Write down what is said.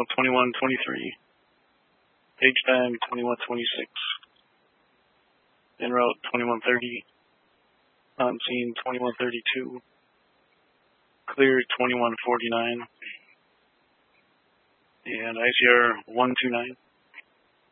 2123. Page time 2126. En route 2130. On scene 2132. Clear 2149. And ICR 129.